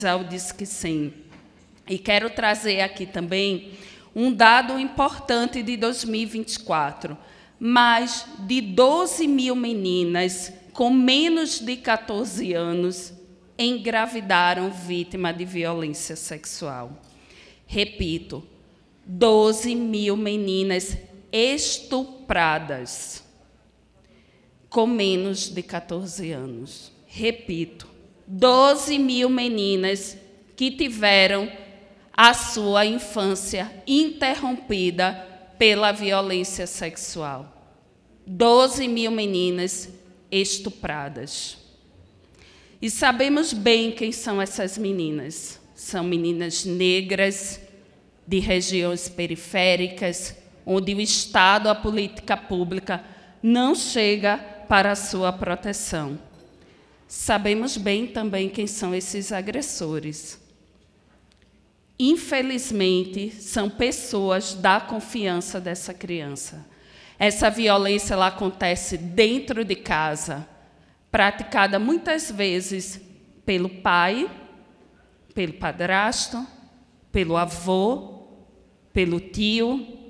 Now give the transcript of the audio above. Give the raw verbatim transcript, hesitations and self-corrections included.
ao Disque cem. E quero trazer aqui também um dado importante de dois mil e vinte e quatro. Mais de doze mil meninas com menos de catorze anos engravidaram vítima de violência sexual. Repito, doze mil meninas estupradas com menos de catorze anos. Repito, doze mil meninas que tiveram a sua infância interrompida pela violência sexual. doze mil meninas estupradas. E sabemos bem quem são essas meninas. São meninas negras, de regiões periféricas, onde o Estado, a política pública, não chega para a sua proteção. Sabemos bem também quem são esses agressores. Infelizmente, são pessoas da confiança dessa criança. Essa violência ela acontece dentro de casa, praticada muitas vezes pelo pai, pelo padrasto, pelo avô, pelo tio,